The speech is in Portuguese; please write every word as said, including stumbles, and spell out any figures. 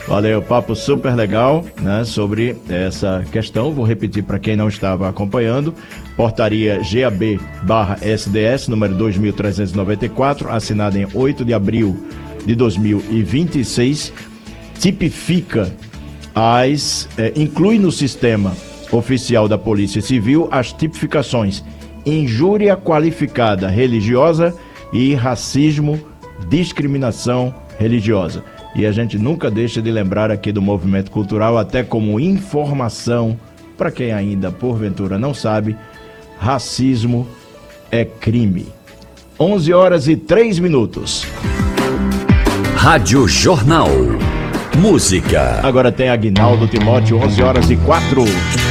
Valeu, papo super legal, né, sobre essa questão. Vou repetir para quem não estava acompanhando. Portaria G A B barra S D S, número dois mil trezentos e noventa e quatro, assinada em oito de abril de dois mil e vinte e seis, tipifica as, eh, inclui no sistema oficial da Polícia Civil as tipificações injúria qualificada religiosa e racismo, discriminação religiosa. E a gente nunca deixa de lembrar aqui do movimento cultural, até como informação, para quem ainda porventura não sabe, racismo é crime. onze horas e três minutos. Rádio Jornal. Música. Agora tem Aguinaldo Timóteo, onze horas e quatro.